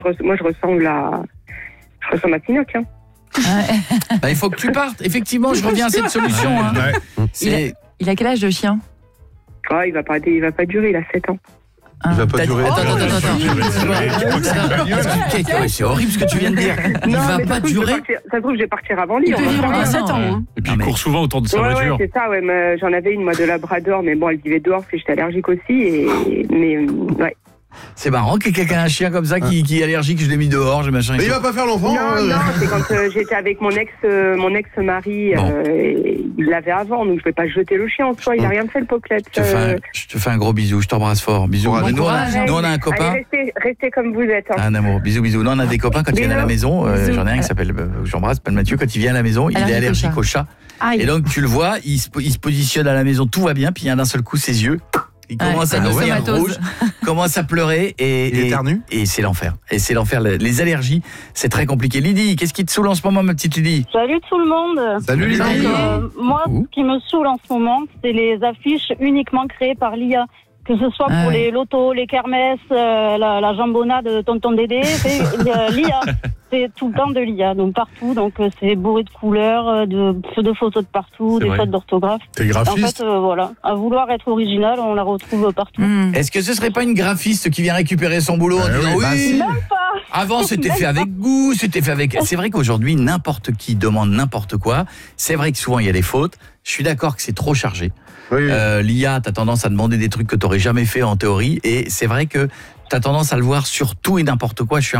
Moi, je ressemble à Pinocchio. Hein. Bah, il faut que tu partes. Effectivement, je reviens à cette solution. Hein. Il a quel âge, le chien? Il va pas durer, il a 7 ans. Il va pas durer. Attends. C'est horrible ce que tu viens de dire. Il va pas durer. Ça se trouve, je vais partir avant lui. Il peut vivre dans 7 ans. Hein. Et puis il court souvent autour de sa voiture. Ouais, c'est ça, ouais. Mais j'en avais une, moi, de Labrador, mais bon, elle vivait dehors, parce que j'étais allergique aussi. Mais ouais. C'est marrant que quelqu'un ait un chien comme ça qui est allergique, je l'ai mis dehors, j'ai machin. Mais il va pas faire l'enfant. Non, c'est quand j'étais avec mon ex-mari, il l'avait avant, donc je vais pas jeter le chien en soi, il a rien fait le pokelette. Je te fais un gros bisou, je t'embrasse fort. Bisous. Nous, on a un copain. Allez, restez comme vous êtes. Hein. Un amour, bisous. Nous, on a des copains quand ils viennent à la maison. J'en ai un qui s'appelle, j'embrasse, pas Mathieu, quand il vient à la maison, il est allergique au chat. Et donc tu le vois, il se positionne à la maison, tout va bien, puis il y a d'un seul coup ses yeux. Il commence à devenir rouge, commence à pleurer et éternue. Et c'est l'enfer. Et c'est l'enfer. Les allergies, c'est très compliqué. Lydie, qu'est-ce qui te saoule en ce moment, ma petite Lydie? Salut tout le monde. Salut Lydie. Moi, ce qui me saoule en ce moment, c'est les affiches uniquement créées par l'IA. Que ce soit pour les lotos, les kermesses, la jambonnade de Tonton Dédé, c'est l'IA. C'est tout le temps de l'IA, donc partout. Donc c'est bourré de couleurs, de photos de partout, des fautes d'orthographe. T'es graphiste. En fait, voilà, à vouloir être original, on la retrouve partout. Est-ce que ce serait pas une graphiste qui vient récupérer son boulot en disant Même pas. Avant c'était fait avec goût, c'était fait avec... C'est vrai qu'aujourd'hui, n'importe qui demande n'importe quoi. C'est vrai que souvent il y a des fautes. Je suis d'accord que c'est trop chargé. L'IA, t'as tendance à demander des trucs que t'aurais jamais fait en théorie, et c'est vrai que t'as tendance à le voir sur tout et n'importe quoi. Je suis